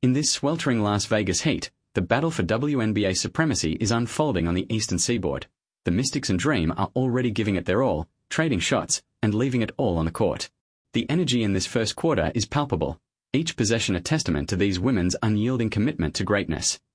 In this sweltering Las Vegas heat, the battle for WNBA supremacy is unfolding on the eastern seaboard. The Mystics and Dream are already giving it their all, trading shots, and leaving it all on the court. The energy in this first quarter is palpable, each possession a testament to these women's unyielding commitment to greatness.